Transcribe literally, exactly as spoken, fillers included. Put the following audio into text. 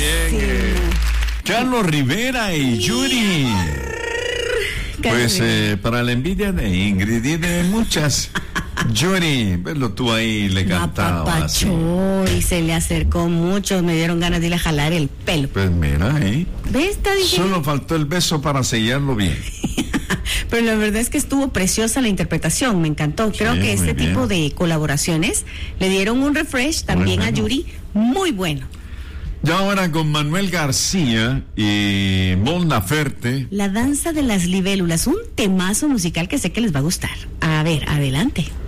bien. Eh, Carlos Rivera y Yuri. Pues eh, para la envidia de Ingrid y de muchas, Yuri, verlo tú ahí le cantaba así. Y se le acercó mucho, me dieron ganas de ir a jalar el pelo. Pues mira ahí. ¿Ves? Solo faltó el beso para sellarlo bien. Pero la verdad es que estuvo preciosa la interpretación, me encantó. Creo sí, que este bien. tipo de colaboraciones le dieron un refresh también bueno. a Yuri, muy bueno. Ya ahora con Manuel García y Mon Laferte. La danza de las libélulas, un temazo musical que sé que les va a gustar. A ver, adelante.